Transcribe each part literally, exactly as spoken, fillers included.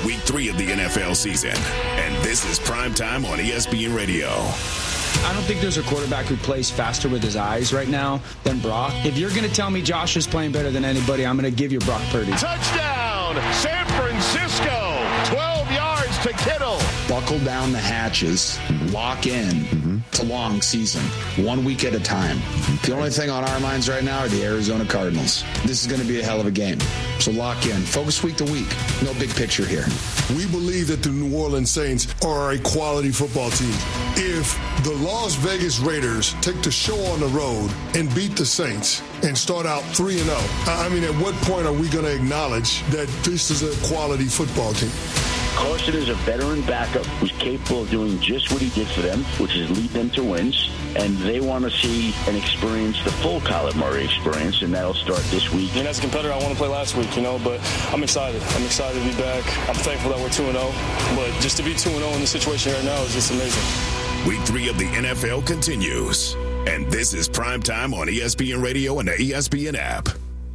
It's week three of the N F L season, and this is Prime Time on E S P N Radio. I don't think there's a quarterback who plays faster with his eyes right now than Brock. If you're going to tell me Josh is playing better than anybody, I'm going to give you Brock Purdy. Touchdown, San Francisco, twelve yards to Kittle. Buckle down the hatches, lock in. Mm-hmm. It's a long season, one week at a time. The only thing on our minds right now are the Arizona Cardinals. This is going to be a hell of a game. So lock in. Focus week to week. No big picture here. We believe that the New Orleans Saints are a quality football team. If the Las Vegas Raiders take the show on the road and beat the Saints and start out three and oh, I mean, at what point are we going to acknowledge that this is a quality football team? Carson is a veteran backup who's capable of doing just what he did for them, which is lead them to wins. And they want to see and experience the full Kyler Murray experience, and that'll start this week. And as a competitor, I want to play last week, you know, but I'm excited. I'm excited to be back. I'm thankful that we're two and oh, but just to be two and oh in this situation right now is just amazing. Week three of the N F L continues, and this is Prime Time on E S P N Radio and the E S P N app.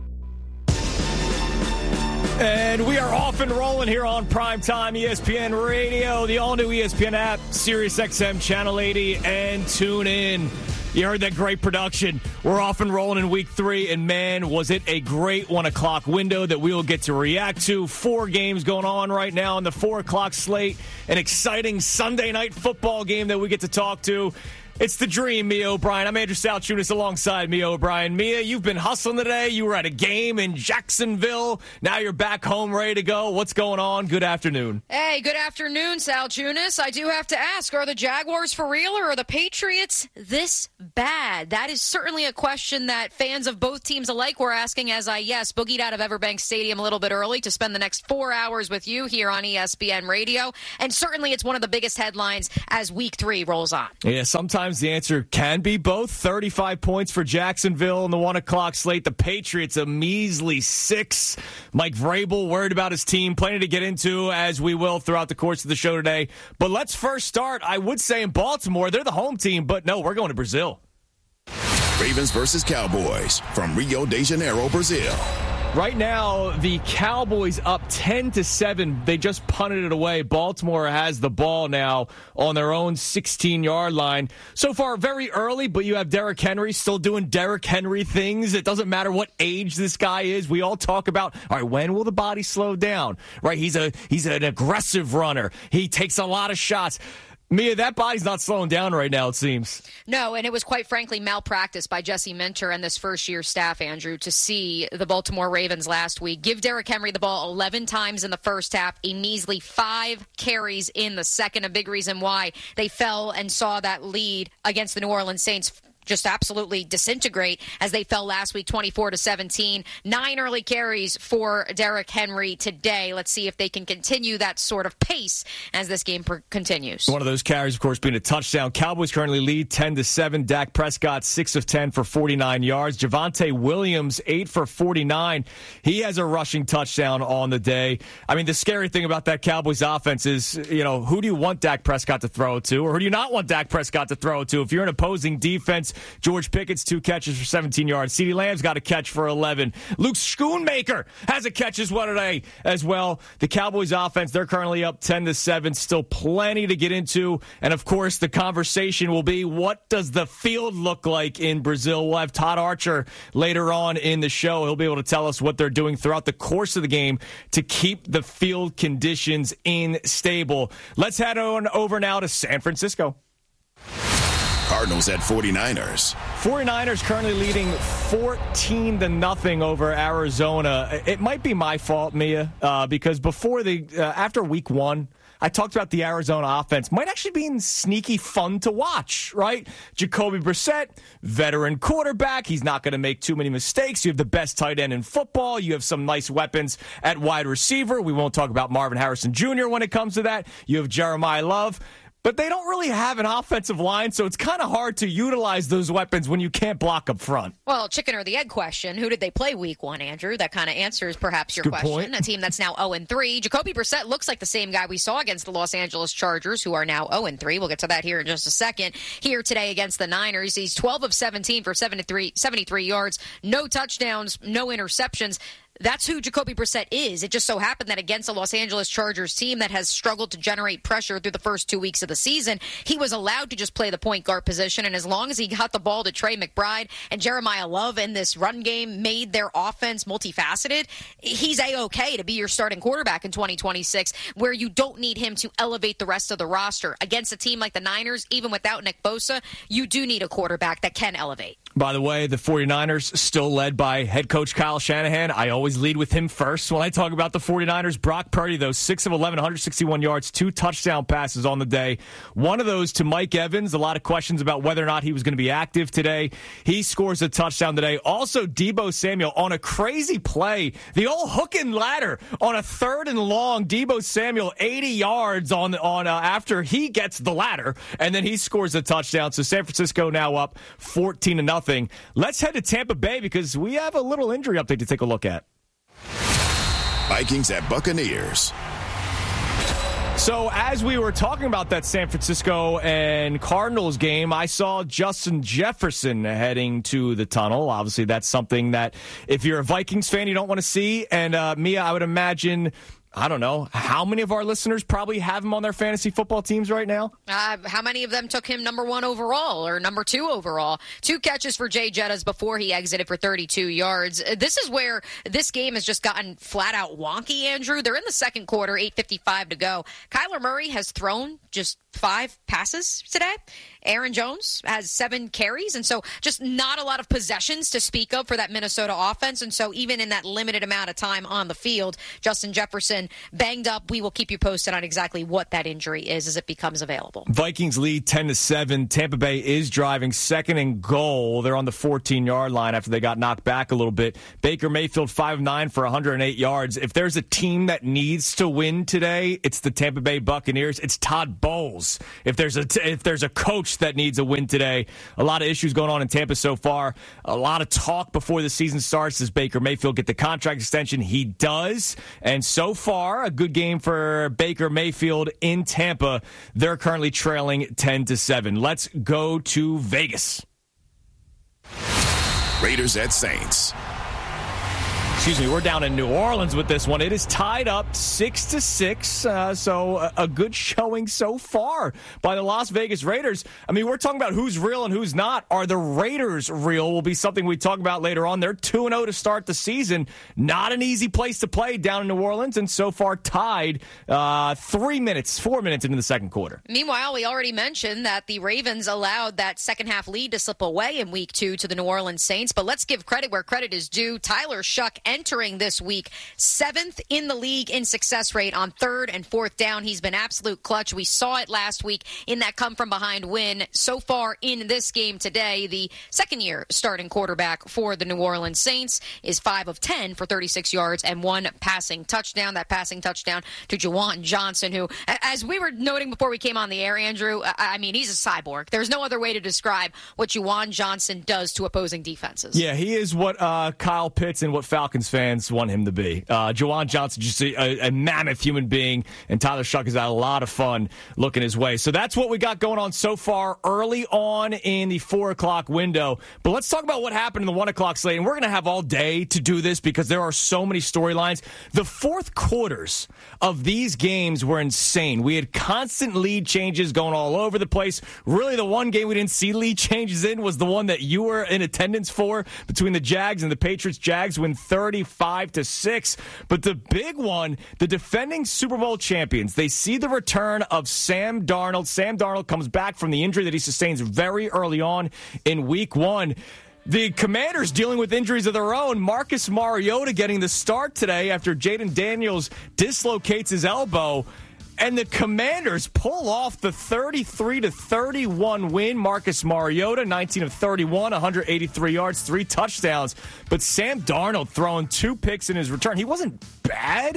And we are off and rolling here on Primetime E S P N Radio, the all-new E S P N app, Sirius X M Channel eighty, and tune in. You heard that great production. We're off and rolling in week three, and man, was it a great one o'clock window that we will get to react to. Four games going on right now on the four o'clock slate. An exciting Sunday night football game that we get to talk to. It's the dream, Mia O'Brien. I'm Andrew Salchunas alongside Mia O'Brien. Mia, you've been hustling today. You were at a game in Jacksonville. Now you're back home ready to go. What's going on? Good afternoon. Hey, good afternoon, Salchunas. I do have to ask, are the Jaguars for real or are the Patriots this bad? That is certainly a question that fans of both teams alike were asking as I, yes, boogied out of Everbank Stadium a little bit early to spend the next four hours with you here on E S P N Radio. And certainly it's one of the biggest headlines as week three rolls on. Yeah, sometimes the answer can be both. thirty-five points for Jacksonville in the one o'clock slate. The Patriots a measly six. Mike Vrabel worried about his team. Plenty to get into, as we will throughout the course of the show today. But let's first start, I would say, in Baltimore. They're the home team, but no, we're going to Brazil. Ravens versus Cowboys from Rio de Janeiro, Brazil. Right now, the Cowboys up ten to seven. They just punted it away. Baltimore has the ball now on their own sixteen-yard line. So far, very early, but you have Derrick Henry still doing Derrick Henry things. It doesn't matter what age this guy is. We all talk about, all right, when will the body slow down? Right? He's a he's an aggressive runner. He takes a lot of shots. Mia, that body's not slowing down right now, it seems. No, and it was quite frankly malpractice by Jesse Minter and this first-year staff, Andrew, to see the Baltimore Ravens last week give Derrick Henry the ball eleven times in the first half, a measly five carries in the second. A big reason why they fell and saw that lead against the New Orleans Saints just absolutely disintegrate as they fell last week twenty-four to seventeen. Nine early carries for Derrick Henry today. Let's see if they can continue that sort of pace as this game per- continues. One of those carries, of course, being a touchdown. Cowboys currently lead ten to seven. Dak Prescott, six of ten for forty-nine yards. Javonte Williams, eight for forty-nine. He has a rushing touchdown on the day. I mean, the scary thing about that Cowboys offense is, you know, who do you want Dak Prescott to throw it to, or who do you not want Dak Prescott to throw it to? If you're an opposing defense, George Pickett's two catches for seventeen yards. CeeDee Lamb's got a catch for eleven. Luke Schoonmaker has a catch as well today as well. The Cowboys offense, they're currently up ten to seven. Still plenty to get into. And, of course, the conversation will be, what does the field look like in Brazil? We'll have Todd Archer later on in the show. He'll be able to tell us what they're doing throughout the course of the game to keep the field conditions in stable. Let's head on over now to San Francisco. Cardinals at forty-niners. forty-niners currently leading fourteen to nothing over Arizona. It might be my fault, Mia, uh, because before the uh, after week one, I talked about the Arizona offense might actually be sneaky fun to watch, right? Jacoby Brissett, veteran quarterback. He's not going to make too many mistakes. You have the best tight end in football. You have some nice weapons at wide receiver. We won't talk about Marvin Harrison Junior when it comes to that. You have Jeremiah Love. But they don't really have an offensive line, so it's kind of hard to utilize those weapons when you can't block up front. Well, chicken or the egg question. Who did they play week one, Andrew? That kind of answers perhaps your Good question. Point. A team that's now oh and three. Jacoby Brissett looks like the same guy we saw against the Los Angeles Chargers, who are now oh and three. We'll get to that here in just a second. Here today against the Niners, he's twelve of seventeen for seventy-three, seventy-three yards, no touchdowns, no interceptions. That's who Jacoby Brissett is. It just so happened that against a Los Angeles Chargers team that has struggled to generate pressure through the first two weeks of the season, he was allowed to just play the point guard position. And as long as he got the ball to Trey McBride and Jeremiah Love in this run game, made their offense multifaceted, he's A-okay to be your starting quarterback in twenty twenty-six, where you don't need him to elevate the rest of the roster. Against a team like the Niners, even without Nick Bosa, you do need a quarterback that can elevate. By the way, the 49ers still led by head coach Kyle Shanahan. I always lead with him first when I talk about the 49ers. Brock Purdy, though, six of eleven, one hundred sixty-one yards, two touchdown passes on the day. One of those to Mike Evans. A lot of questions about whether or not he was going to be active today. He scores a touchdown today. Also, Deebo Samuel on a crazy play. The old hook and ladder on a third and long. Deebo Samuel, eighty yards on, on uh, after he gets the ladder, and then he scores a touchdown. So San Francisco now up fourteen to nothing. Let's head to Tampa Bay because we have a little injury update to take a look at. Vikings at Buccaneers. So as we were talking about that San Francisco and Cardinals game, I saw Justin Jefferson heading to the tunnel. Obviously, that's something that if you're a Vikings fan, you don't want to see. And uh, Mia, I would imagine, I don't know, how many of our listeners probably have him on their fantasy football teams right now? Uh, how many of them took him number one overall or number two overall? Two catches for Jay Jettas before he exited for thirty-two yards. This is where this game has just gotten flat out wonky, Andrew. They're in the second quarter, eight fifty-five to go. Kyler Murray has thrown just five passes today. Aaron Jones has seven carries, and so just not a lot of possessions to speak of for that Minnesota offense. And so even in that limited amount of time on the field, Justin Jefferson banged up. We will keep you posted on exactly what that injury is as it becomes available. Vikings lead ten to seven. Tampa Bay is driving second and goal. They're on the fourteen-yard line after they got knocked back a little bit. Baker Mayfield, five of nine for one hundred eight yards. If there's a team that needs to win today, it's the Tampa Bay Buccaneers. It's Todd Bowles. If there's a, if there's a coach that needs a win today, a lot of issues going on in Tampa so far. A lot of talk before the season starts. Does Baker Mayfield get the contract extension? He does. And so far, a good game for Baker Mayfield in Tampa. They're currently trailing ten to seven. Let's go to Vegas. Raiders at Saints. Excuse me, we're down in New Orleans with this one. It is tied up six to six, uh, so a, a good showing so far by the Las Vegas Raiders. I mean, we're talking about who's real and who's not. Are the Raiders real? Will be something we talk about later on. They're two and oh to start the season. Not an easy place to play down in New Orleans, and so far tied uh, three minutes, four minutes into the second quarter. Meanwhile, we already mentioned that the Ravens allowed that second-half lead to slip away in week two to the New Orleans Saints, but let's give credit where credit is due. Tyler Shuck entering this week, seventh in the league in success rate on third and fourth down. He's been absolute clutch. We saw it last week in that come-from-behind win. So far in this game today, the second-year starting quarterback for the New Orleans Saints is five of ten for thirty-six yards and one passing touchdown. That passing touchdown to Juwan Johnson, who, as we were noting before we came on the air, Andrew, I mean, he's a cyborg. There's no other way to describe what Juwan Johnson does to opposing defenses. Yeah, he is what uh, Kyle Pitts and what Falcons fans want him to be. Uh, Juwan Johnson, just a, a mammoth human being, and Tyler Shuck has had a lot of fun looking his way. So that's what we got going on so far early on in the four o'clock window. But let's talk about what happened in the one o'clock slate, and we're going to have all day to do this because there are so many storylines. The fourth quarters of these games were insane. We had constant lead changes going all over the place. Really, the one game we didn't see lead changes in was the one that you were in attendance for between the Jags and the Patriots. Jags win thirty-five to six. But the big one, the defending Super Bowl champions, they see the return of Sam Darnold. Sam Darnold comes back from the injury that he sustains very early on in week one. The Commanders dealing with injuries of their own. Marcus Mariota getting the start today after Jaden Daniels dislocates his elbow. And the Commanders pull off the thirty-three to thirty-one win. Marcus Mariota, nineteen of thirty-one, one hundred eighty-three yards, three touchdowns. But Sam Darnold throwing two picks in his return. He wasn't bad,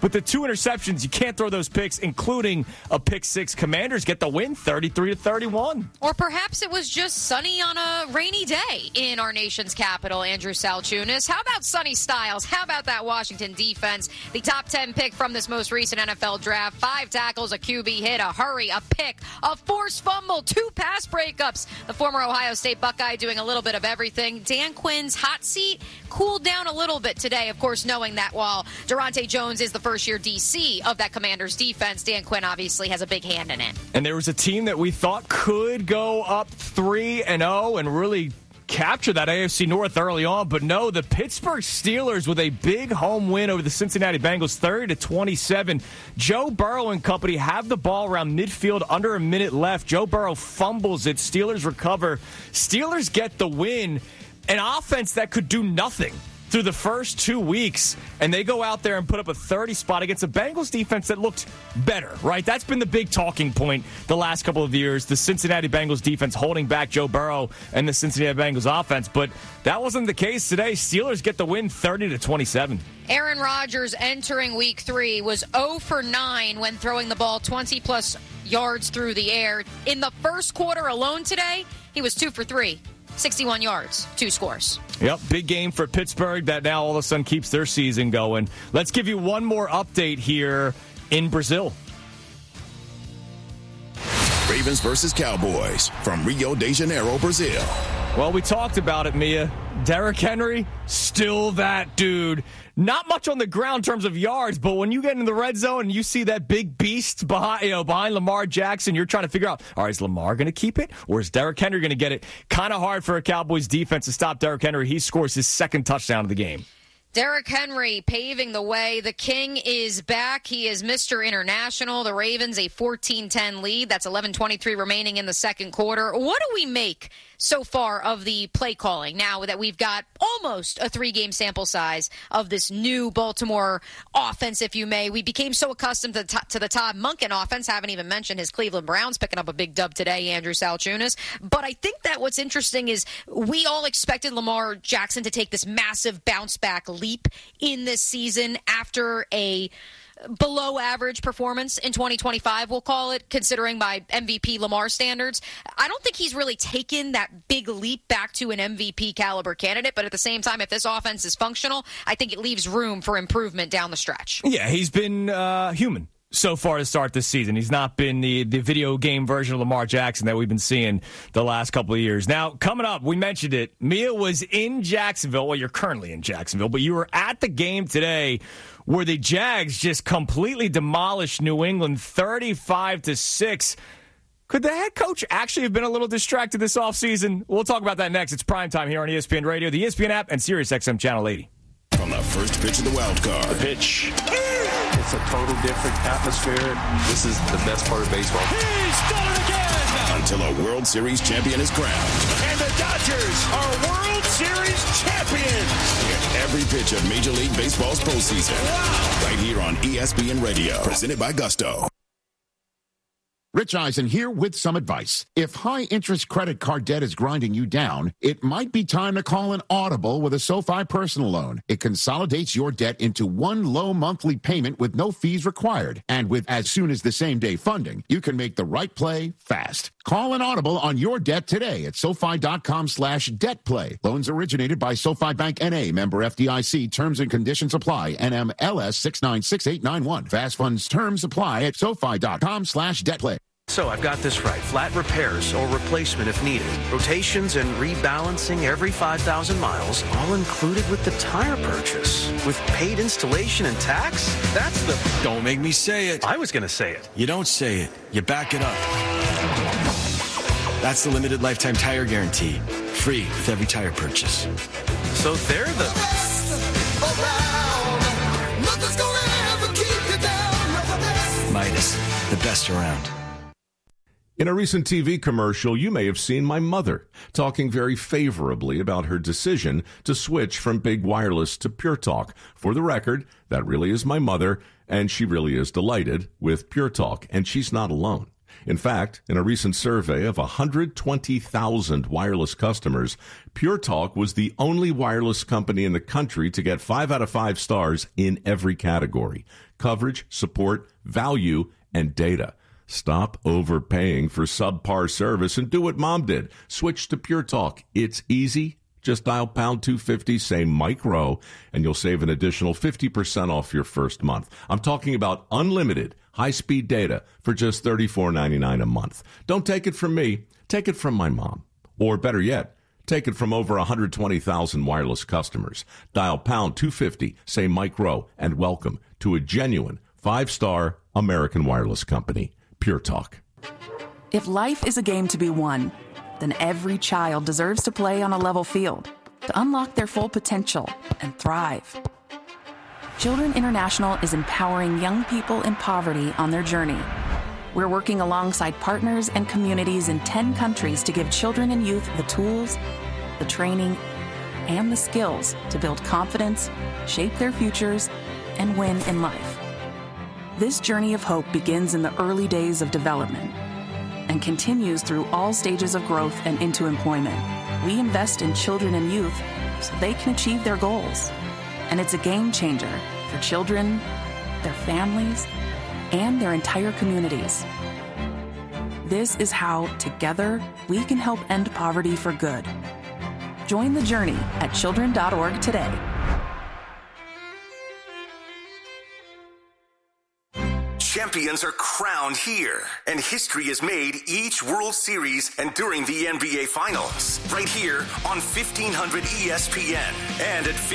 But the two interceptions, you can't throw those picks, including a pick six. Commanders get the win, thirty-three to thirty-one. Or perhaps it was just sunny on a rainy day in our nation's capital, Andrew Salchunas. How about Sonny Styles? How about that Washington defense? The top ten pick from this most recent N F L draft. Five tackles, a Q B hit, a hurry, a pick, a forced fumble, two pass breakups. The former Ohio State Buckeye doing a little bit of everything. Dan Quinn's hot seat cooled down a little bit today, of course, knowing that while Durante Jones is the first-year D C of that Commanders defense, Dan Quinn obviously has a big hand in it. And there was a team that we thought could go up three and oh and really capture that A F C North early on, but no, the Pittsburgh Steelers with a big home win over the Cincinnati Bengals, thirty to twenty-seven. Joe Burrow and company have the ball around midfield, under a minute left. Joe Burrow fumbles it. Steelers recover. Steelers get the win. An offense that could do nothing through the first two weeks, and they go out there and put up a thirty spot against a Bengals defense that looked better, right? That's been the big talking point the last couple of years, the Cincinnati Bengals defense holding back Joe Burrow and the Cincinnati Bengals offense, but that wasn't the case today. Steelers get the win, thirty to twenty-seven. Aaron Rodgers entering week three was zero for nine when throwing the ball twenty-plus yards through the air. In the first quarter alone today, he was two for three. sixty-one yards, two scores. Yep, big game for Pittsburgh that now all of a sudden keeps their season going. Let's give you one more update here in Brazil. Ravens versus Cowboys from Rio de Janeiro, Brazil. Well, we talked about it, Mia. Derrick Henry, still that dude. Not much on the ground in terms of yards, but when you get in the red zone and you see that big beast behind, you know, behind Lamar Jackson, you're trying to figure out, all right, is Lamar going to keep it or is Derrick Henry going to get it? Kind of hard for a Cowboys defense to stop Derrick Henry. He scores his second touchdown of the game. Derrick Henry paving the way. The King is back. He is Mister International. The Ravens a fourteen ten lead. That's eleven twenty-three remaining in the second quarter. What do we make so far of the play calling now that we've got almost a three-game sample size of this new Baltimore offense, if you may? We became so accustomed to, to the Todd Monken offense. Haven't even mentioned his Cleveland Browns picking up a big dub today, Andrew Salchunas. But I think that what's interesting is we all expected Lamar Jackson to take this massive bounce-back leap in this season after a below average performance in twenty twenty-five, we'll call it, considering by M V P Lamar standards. I don't think he's really taken that big leap back to an M V P caliber candidate, but at the same time, if this offense is functional, I think it leaves room for improvement down the stretch. Yeah, he's been uh, human so far to start this season. He's not been the, the video game version of Lamar Jackson that we've been seeing the last couple of years. Now, coming up, we mentioned it. Mia was in Jacksonville. Well, you're currently in Jacksonville, but you were at the game today where the Jags just completely demolished New England thirty-five to six. Could the head coach actually have been a little distracted this offseason? We'll talk about that next. It's primetime here on E S P N Radio, the E S P N app, and SiriusXM Channel eighty. From the first pitch of the wild card. The pitch. It's a total different atmosphere. This is the best part of baseball. He's done it again! Until a World Series champion is crowned. And the Dodgers are World Series champions! Get every pitch of Major League Baseball's postseason. Wow! Right here on E S P N Radio. Presented by Gusto. Rich Eisen here with some advice. If high-interest credit card debt is grinding you down, it might be time to call an audible with a SoFi personal loan. It consolidates your debt into one low monthly payment with no fees required. And with as soon as the same-day funding, you can make the right play fast. Call an audible on your debt today at SoFi.com slash debt play. Loans originated by SoFi Bank N A, member F D I C. Terms and conditions apply. N M L S six nine six eight nine one. Fast funds terms apply at SoFi.com slash debt play. So I've got this right. Flat repairs or replacement if needed. Rotations and rebalancing every five thousand miles, all included with the tire purchase. With paid installation and tax? That's the... Don't make me say it. I was going to say it. You don't say it. You back it up. That's the limited lifetime tire guarantee. Free with every tire purchase. So they're the... Midas, the best around. In a recent T V commercial, you may have seen my mother talking very favorably about her decision to switch from big wireless to Pure Talk. For the record, that really is my mother, and she really is delighted with Pure Talk, and she's not alone. In fact, in a recent survey of one hundred twenty thousand wireless customers, Pure Talk was the only wireless company in the country to get five out of five stars in every category: coverage, support, value, and data. Stop overpaying for subpar service and do what Mom did. Switch to Pure Talk. It's easy. Just dial pound two fifty, say Mike Rowe, and you'll save an additional fifty percent off your first month. I'm talking about unlimited high-speed data for just thirty-four ninety-nine a month. Don't take it from me. Take it from my mom. Or better yet, take it from over one hundred twenty thousand wireless customers. Dial pound two fifty, say Mike Rowe, and welcome to a genuine five-star American wireless company, Pure Talk. If life is a game to be won, then every child deserves to play on a level field to unlock their full potential and thrive. Children International is empowering young people in poverty on their journey. We're working alongside partners and communities in ten countries to give children and youth the tools, the training, and the skills to build confidence, shape their futures, and win in life. This journey of hope begins in the early days of development and continues through all stages of growth and into employment. We invest in children and youth so they can achieve their goals. And it's a game changer for children, their families, and their entire communities. This is how, together, we can help end poverty for good. Join the journey at children dot org today. Champions are crowned here, and history is made each World Series and during the N B A Finals. Right here on fifteen hundred E S P N and at